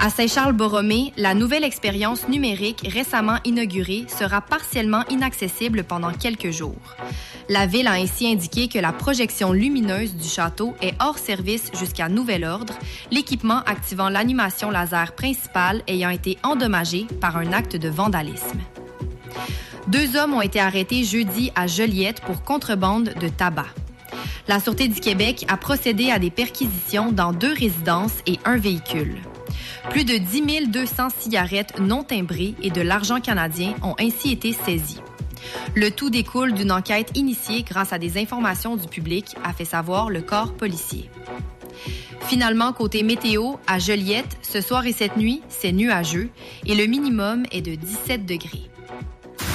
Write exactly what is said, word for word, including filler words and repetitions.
À Saint-Charles-Borromée, la nouvelle expérience numérique récemment inaugurée sera partiellement inaccessible pendant quelques jours. La ville a ainsi indiqué que la projection lumineuse du château est hors service jusqu'à nouvel ordre, l'équipement activant l'animation laser principale ayant été endommagé par un acte de vandalisme. Deux hommes ont été arrêtés jeudi à Joliette pour contrebande de tabac. La Sûreté du Québec a procédé à des perquisitions dans deux résidences et un véhicule. Plus de dix mille deux cents cigarettes non timbrées et de l'argent canadien ont ainsi été saisis. Le tout découle d'une enquête initiée grâce à des informations du public, a fait savoir le corps policier. Finalement, côté météo, à Joliette, ce soir et cette nuit, c'est nuageux et le minimum est de dix-sept degrés.